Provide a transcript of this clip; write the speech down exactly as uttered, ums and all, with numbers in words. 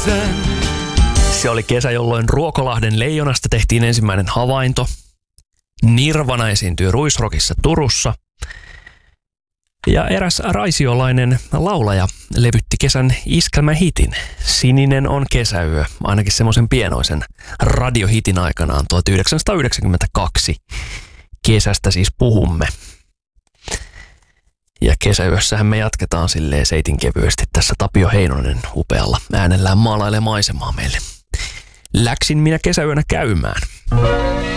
kesän. Se oli kesä, jolloin Ruokolahden Leijonasta tehtiin ensimmäinen havainto. Nirvana esiintyi Ruisrockissa Turussa. Ja eräs raisiolainen laulaja levytti kesän iskelmähitin. Sininen on kesäyö, ainakin semmoisen pienoisen radiohitin aikanaan tuhatyhdeksänsataayhdeksänkymmentäkaksi. Kesästä siis puhumme. Ja kesäyössähän me jatketaan silleen seitin kevyesti. Tässä Tapio Heinonen upealla äänellään maalailee maisemaa meille. Läksin minä kesäyönä käymään.